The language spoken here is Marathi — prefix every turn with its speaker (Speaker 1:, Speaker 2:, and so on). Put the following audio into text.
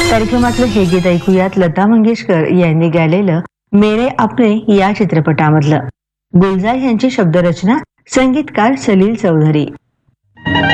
Speaker 1: कार्यक्रमातलं हे गीत ऐकूयात लता मंगेशकर यांनी गायलेलं मेरे अपने या चित्रपटामधलं. गुलजार यांची शब्दरचना, संगीतकार सलील चौधरी.